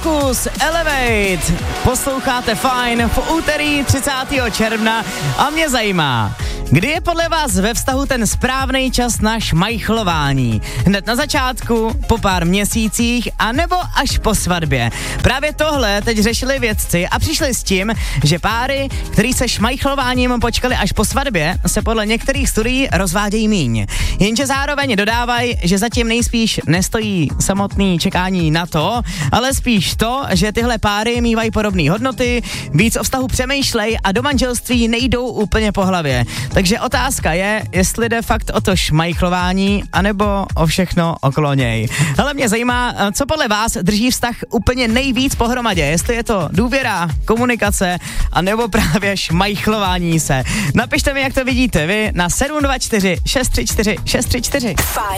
Focus, Elevate. Posloucháte Fajn v úterý 30. června a mě zajímá, kdy je podle vás ve vztahu ten správný čas na šmajchlování? Hned na začátku, po pár měsících, anebo až po svatbě? Právě tohle teď řešili vědci a přišli s tím, že páry, který se šmajchlováním počkali až po svatbě, se podle některých studií rozvádějí míň. Jenže zároveň dodávají, že zatím nejspíš nestojí samotný čekání na to, ale spíš to, že tyhle páry mývají podobné hodnoty, víc o vztahu přemýšlej a do manželství nejdou úplně po hlavě. Takže otázka je, jestli jde fakt o to šmajchlování, anebo o všechno okolo něj. Ale mě zajímá, co podle vás drží vztah úplně nejvíc pohromadě. Jestli je to důvěra, komunikace, anebo právě šmajchlování se. Napište mi, jak to vidíte vy na 724 634 634.